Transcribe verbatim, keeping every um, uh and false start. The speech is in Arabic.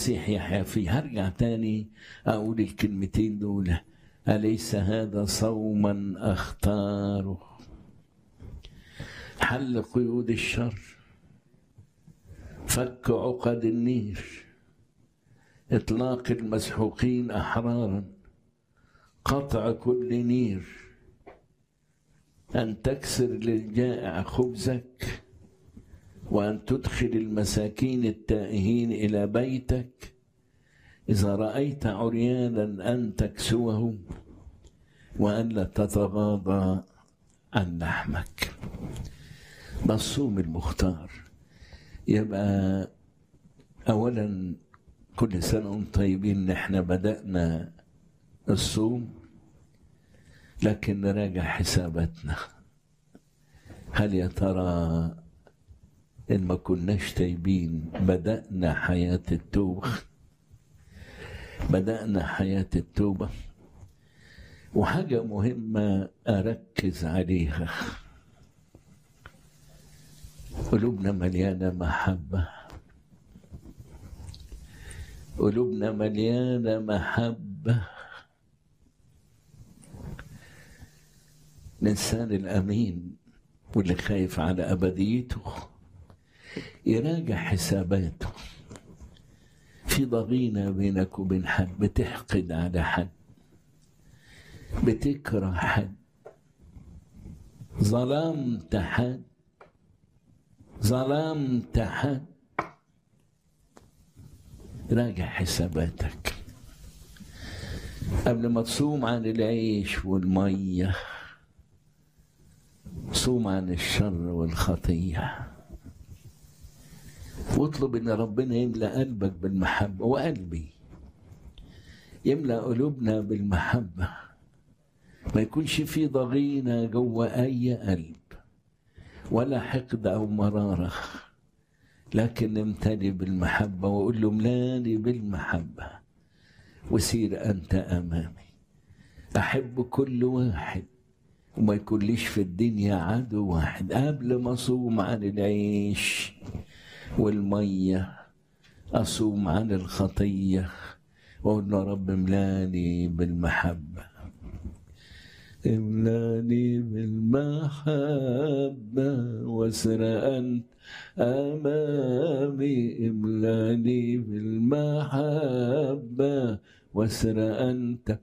المسيح يحيا فيه. هرجع تاني أقول الكلمتين دول: أليس هذا صوما أختاره؟ حل قيود الشر، فك عقد النير، إطلاق المسحوقين أحرارا، قطع كل نير، أن تكسر للجائع خبزك، وأن تدخل المساكين التائهين إلى بيتك، إذا رأيت عريانا أن تكسوه، وأن لا تتغاضى عن لحمك. ده الصوم المختار. يبقى أولا كل سنة وانتم طيبين. نحن بدأنا الصوم، لكن نراجع حساباتنا. هل يا ترى إن ما كناش تايبين بدأنا حياة التوبة؟ بدأنا حياة التوبة. وحاجة مهمة أركز عليها: قلوبنا مليانة محبة، قلوبنا مليانة محبة. الإنسان الأمين واللي خايف على أبديته يراجع حساباته. في ضغينة بينك وبين حد، بتحقد على حد، بتكره حد، ظلمت حد، ظلمت حد. راجع حساباتك قبل ما تصوم عن العيش والمية. صوم عن الشر والخطية، واطلب ان ربنا يملأ قلبك بالمحبة، وقلبي يملأ قلوبنا بالمحبة. ما يكونش في ضغينة جوه اي قلب، ولا حقد او مرارة، لكن امتلي بالمحبة. وقول له: املاني بالمحبة وسير انت امامي. احب كل واحد، وما يكونليش في الدنيا عدو واحد. قبل ما اصوم عن العيش والمية، اصوم عن الخطية، واقول له: رب املاني بالمحبة، املاني بالمحبة واسر انت امامي. املاني بالمحبة واسر انت